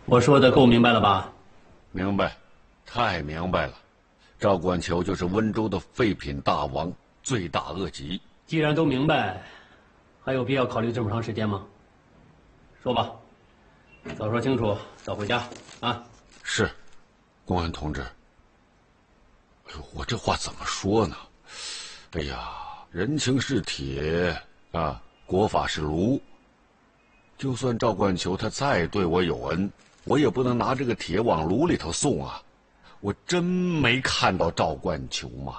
我说的够明白了吧？ 明白，太明白了。赵冠球就是温州的废品大王，罪大恶极。 既然都明白，还有必要考虑这么长时间吗？说吧，早说清楚，早回家啊！ 是，公安同志。哎呦，我这话怎么说呢？哎呀，人情是铁啊，国法是炉。就算赵冠球他再对我有恩，我也不能拿这个铁往炉里头送啊！我真没看到赵冠球吗？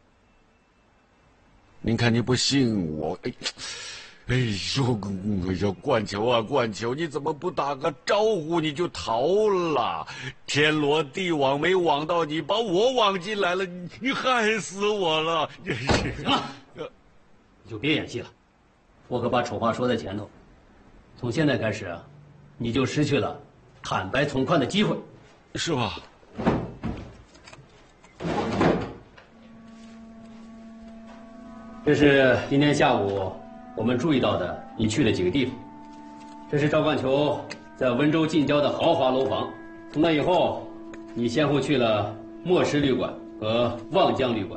您看你不信我，哎呦，冠球啊，冠球，你怎么不打个招呼你就逃了？天罗地网没网到你，把我网进来了，你害死我了！ 行了，你就别演戏了，我可把丑话说在前头。从现在开始啊，你就失去了坦白从宽的机会， 是吧？ 这是今天下午我们注意到的你去的几个地方。这是赵冠球在温州近郊的豪华楼房。从那以后，你先后去了莫石旅馆和望江旅馆。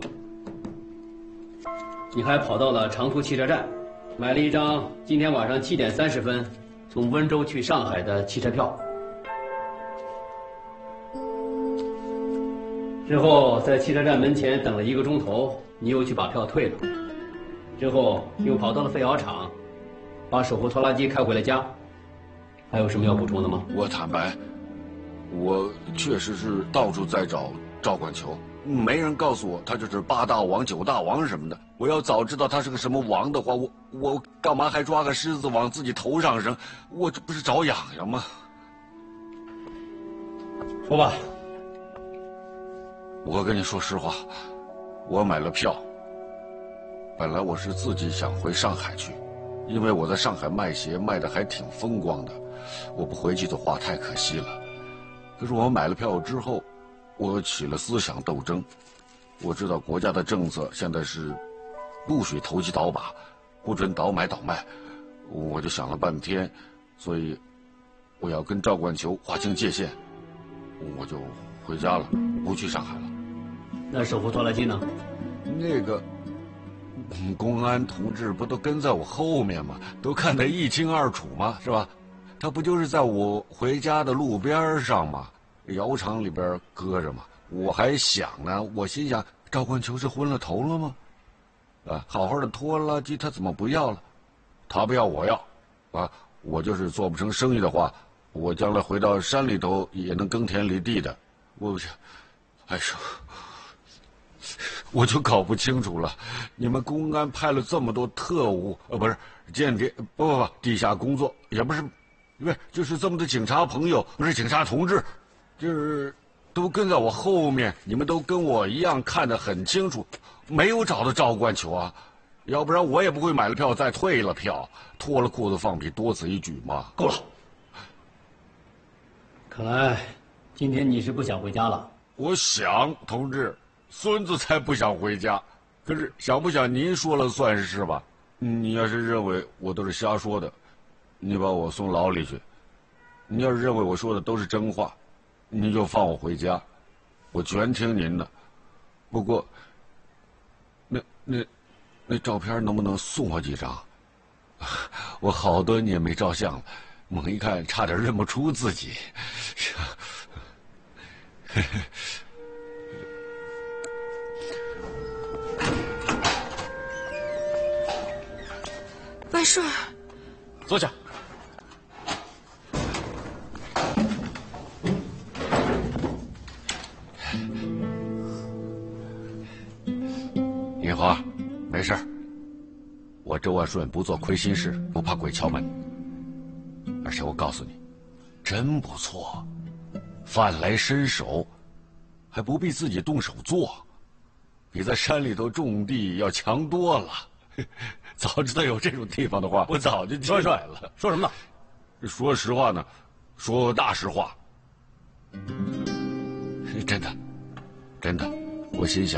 你还跑到了长途汽车站，买了一张今天晚上7点30分从温州去上海的汽车票。之后在汽车站门前等了1个钟头，你又去把票退了。之后又跑到了废窑厂，把手扶拖拉机开回了家。还有什么要补充的吗？ 我坦白，我确实是到处在找赵冠球，没人告诉我他就是8大王、9大王什么的。我要早知道他是个什么王的话，我干嘛还抓个狮子往自己头上扔？我这不是找痒痒吗？ 说吧。 我跟你说实话，我买了票。本来我是自己想回上海去，因为我在上海卖鞋卖得还挺风光的，我不回去的话太可惜了。可是我买了票之后，我起了思想斗争。我知道国家的政策现在是不许投机倒把，不准倒买倒卖，我就想了半天，所以我要跟赵冠球划清界限，我就回家了，不去上海了。 那手扶拖拉机呢？ 那个公安同志不都跟在我后面吗？都看得一清二楚吗？是吧？他不就是在我回家的路边上吗？窑厂里边搁着吗？我还想呢，我心想赵冠球是昏了头了吗？好好的拖拉机他怎么不要了？他不要我要，我就是做不成生意的话，我将来回到山里头也能耕田犁地的。哎呦，我就搞不清楚了，你们公安派了这么多特务，不是间谍，不，地下工作也不是，就是这么多警察朋友，不是警察同志，就是都跟在我后面，你们都跟我一样看得很清楚，没有找到赵冠球啊，要不然我也不会买了票再退了票，脱了裤子放屁，多此一举嘛。 够了，看来今天你是不想回家了。 我想，同志。孙子才不想回家，可是想不想您说了算是吧？你要是认为我都是瞎说的，你把我送牢里去；你要是认为我说的都是真话，你就放我回家，我全听您的。不过，那照片能不能送我几张？我好多年没照相了，猛一看差点认不出自己。 万顺， 坐下。 银花，没事儿。我周万顺不做亏心事，不怕鬼敲门。而且我告诉你，真不错，饭来伸手，还不必自己动手做，比在山里头种地要强多了。早知道有这种地方的话，我早就进来了。 说什么呢？说实话呢，说大实话。真的，我心想。